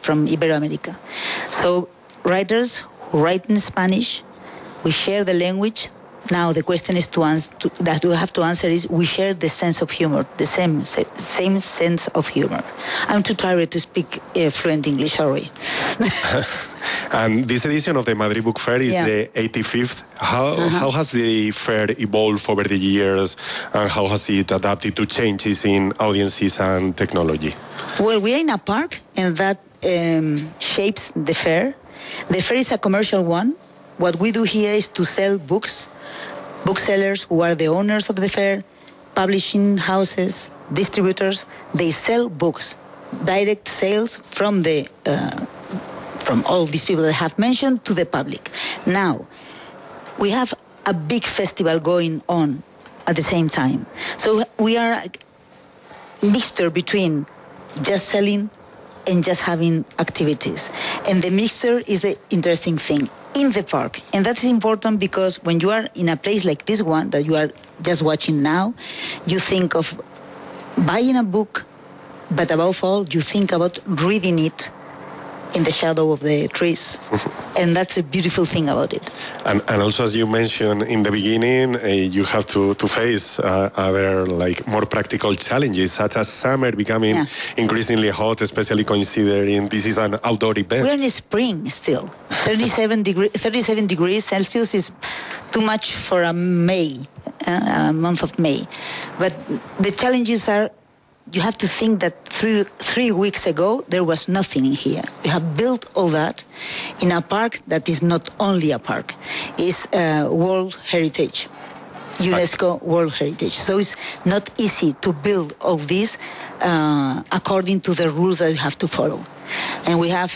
from Iberoamerica. So writers who write in Spanish, we share the language. Now the question is that we have to answer is we share the sense of humor, the same sense of humor. I'm too tired to speak fluent English, sorry. And this edition of the Madrid Book Fair is the 85th. How has the fair evolved over the years, and how has it adapted to changes in audiences and technology? Well, we are in a park, and that shapes the fair. The fair is a commercial one. What we do here is to sell books. Booksellers who are the owners of the fair, publishing houses, distributors, they sell books. Direct sales from from all these people that I have mentioned to the public. Now, we have a big festival going on at the same time. So we are a mixture between just selling and just having activities. And the mixture is the interesting thing in the park. And that is important because when you are in a place like this one that you are just watching now, you think of buying a book, but above all, you think about reading it in the shadow of the trees. And that's a beautiful thing about it. And also, as you mentioned in the beginning, you have to face other more practical challenges, such as summer becoming increasingly hot, especially considering this is an outdoor event. We're in spring still. 37 degrees Celsius is too much for a month of May. But the challenges are, you have to think that three weeks ago, there was nothing in here. We have built all that in a park that is not only a park. It's World Heritage, UNESCO World Heritage. So it's not easy to build all this according to the rules that we have to follow. And we have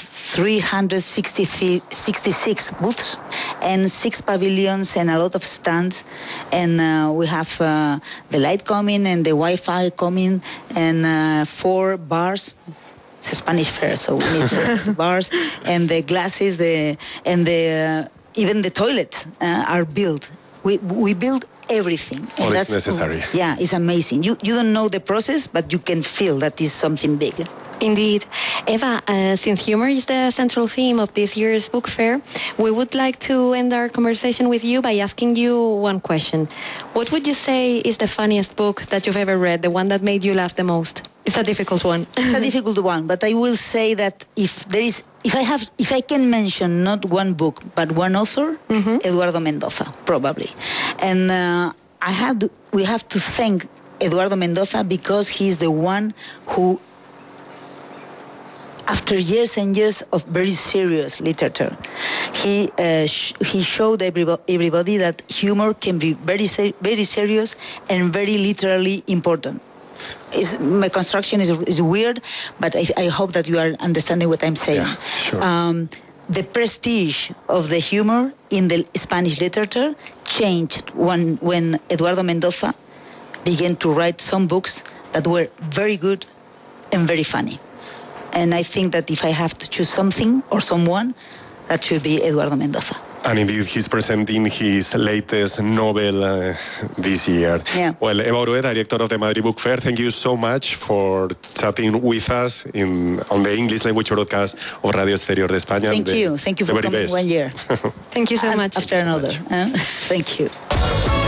366 booths and 6 pavilions and a lot of stands. And we have the light coming and the Wi-Fi coming and 4 bars. It's a Spanish fair, so we need bars. And the glasses, even the toilets are built. We build everything. All is necessary. Yeah, it's amazing. You don't know the process, but you can feel that is something big. Indeed. Eva, since humor is the central theme of this year's book fair, we would like to end our conversation with you by asking you one question. What would you say is the funniest book that you've ever read, the one that made you laugh the most? It's a difficult one. It's a difficult one, but I will say that if I can mention not one book, but one author, Eduardo Mendoza, probably. And we have to thank Eduardo Mendoza because he's the one who, after years and years of very serious literature, he showed everybody that humor can be very serious and very literally important. My construction is weird, but I hope that you are understanding what I'm saying. Yeah, sure. The prestige of the humor in the Spanish literature changed when Eduardo Mendoza began to write some books that were very good and very funny. And I think that if I have to choose something or someone, that should be Eduardo Mendoza. And indeed, he's presenting his latest novel this year. Yeah. Well, Eva Orué, director of the Madrid Book Fair, thank you so much for chatting with us on the English language broadcast of Radio Exterior de España. Thank you for coming 1 year. Thank you so much. After another. Thank you.